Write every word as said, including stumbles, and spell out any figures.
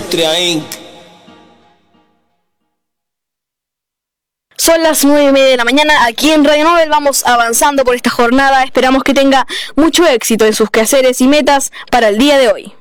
Industria incorporated. Son las nueve y media de la mañana, aquí en Radio Nobel vamos avanzando por esta jornada, esperamos que tenga mucho éxito en sus quehaceres y metas para el día de hoy.